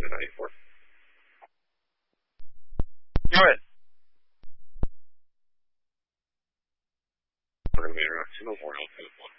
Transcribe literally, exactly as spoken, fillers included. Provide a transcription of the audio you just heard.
the ninety-four. Go ahead. We're going to be interrupting the Memorial telephone.